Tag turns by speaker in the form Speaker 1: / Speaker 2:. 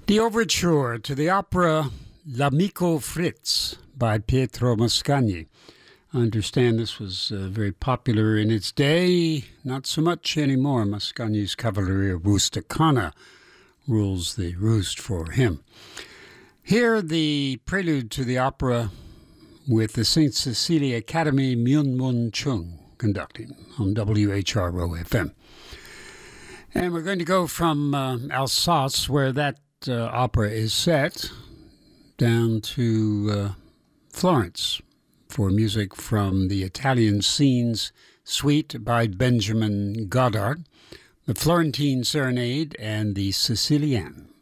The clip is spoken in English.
Speaker 1: The overture to the opera L'Amico Fritz by Pietro Mascagni. I understand this was very popular in its day, not so much anymore. Mascagni's Cavalleria Rusticana rules the roost for him. Here, the prelude to the opera with the St. Cecilia Academy, Myung Moon Chung conducting on WHRO FM. And we're going to go from Alsace, where that opera is set, down to Florence for music from the Italian Scenes Suite by Benjamin Godard, the Florentine Serenade, and the Sicilienne.